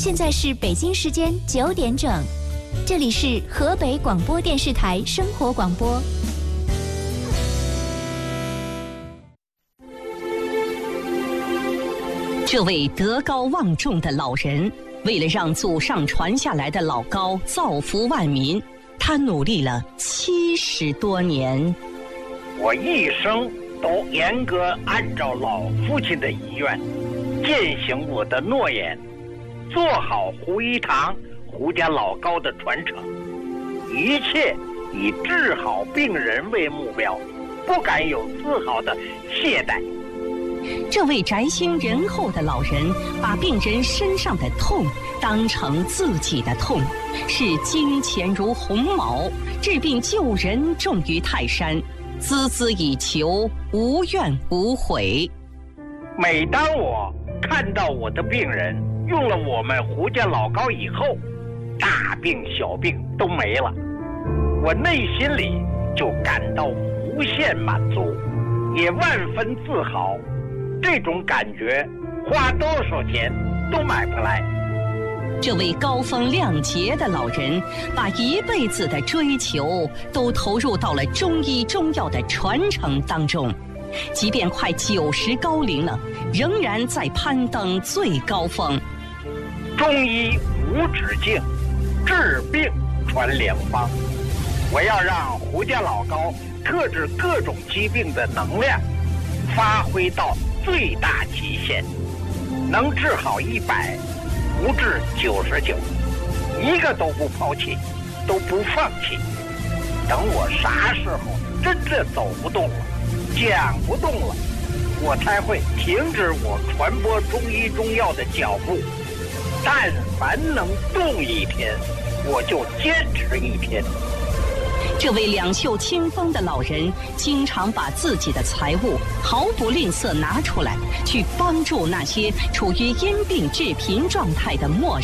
现在是北京时间9点整，这里是河北广播电视台生活广播。 这位德高望重的老人，为了让祖上传下来的老高造福万民，他努力了70多年。 我一生都严格按照老父亲的遗愿，践行我的诺言，做好胡一堂胡家老高的传承，一切以治好病人为目标，不敢有丝毫的懈怠。 这位宅心仁厚的老人，把病人身上的痛当成自己的痛，视金钱如鸿毛，治病救人重于泰山，孜孜以求，无怨无悔。 每当我看到我的病人用了我们胡家老高以后，大病小病都没了，我内心里就感到无限满足，也万分自豪。这种感觉花多少钱都买不来。 这位高风亮节的老人，把一辈子的追求都投入到了中医中药的传承当中，即便快90高龄了，仍然在攀登最高峰。 中医无止境，治病传良方。我要让胡家老高克制各种疾病的能量发挥到最大极限，能治好100，不治99，一个都不抛弃，都不放弃。等我啥时候真正走不动了，讲不动了，我才会停止我传播中医中药的脚步。但凡能动一天，我就坚持1天。 这位两袖清风的老人，经常把自己的财物毫不吝啬拿出来，去帮助那些处于因病致贫状态的陌